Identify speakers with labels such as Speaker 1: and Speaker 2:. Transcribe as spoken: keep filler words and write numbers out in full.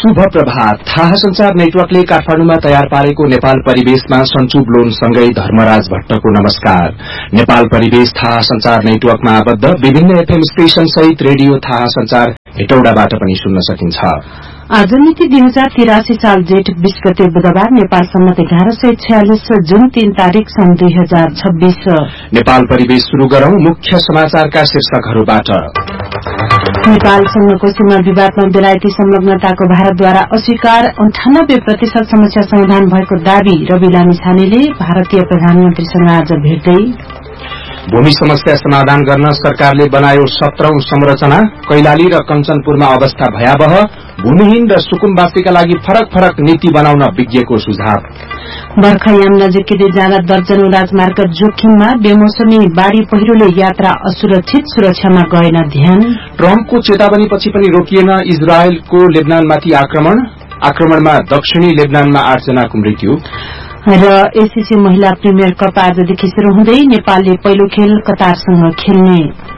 Speaker 1: शुभ प्रभात। थाहा संचार नेटवर्कले काठमाडौँमा तयार पारेको नेपाल परिवेशमा सञ्चु ब्लोनसँगै धर्मराज भट्टको नमस्कार। नेपाल परिवेश थाहा संचार नेटवर्कमा आबद्ध विभिन्न एफएम स्टेशन सहित रेडियो थाहा संचार हेटौडाबाट पनि सुन्न सकिन्छ।
Speaker 2: आज मिति दुई हजार तिरासी साल जेठ बीस गते बुधबार, नेपाल सम्मत एघार सय छयालिस जुन तीन तारीक सन् दुई हजार छब्बीस।
Speaker 1: नेपाल परिवेश शुरू गरौं मुख्य समाचारका शीर्षकहरूबाट।
Speaker 2: नेपालसँगको सीमा विवादमा बेलायती संलग्नताको भारतद्वारा अस्वीकार, अन्ठानब्बे प्रतिशत समस्या समाधान भएको दावी। रवि लामिछानेले भारतीय प्रधानमन्त्रीसँग आज भेट्दै।
Speaker 1: भूमि समस्या समाधान गर्न सरकारले बनायो सत्रौं संरचना। कैलाली र कञ्चनपुरमा अवस्था भयावह। भूमिहीन र सुकुम्बासीका लागि फरक फरक नीति बनाउन विज्ञको सुझाव।
Speaker 2: बर्खायाम नजिकै जाँदा दर्जनौं राजमार्ग जोखिममा। बेमौसमी बाढ़ी पहिरोले यात्रा असुरक्षित, सुरक्षामा गएन ध्यान।
Speaker 1: ट्रम्पको चेतावनीपछि पनि रोकिएन इजरायलको लेबनानमाथि आक्रमण। आक्रमणमा दक्षिणी लेबनानमा आठ जनाको मृत्यु।
Speaker 2: र एसीसी महिला प्रिमियर कप आजदेखि शुरू हुँदै नेपालले पहिलो खेल कतारसँग खेल्ने।